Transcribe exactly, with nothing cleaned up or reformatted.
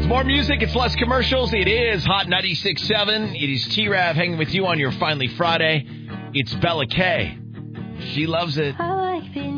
more music. It's less commercials. It is Hot ninety-six point seven. It is T-Rav hanging with you on your Finally Friday. It's Bella K. She loves it.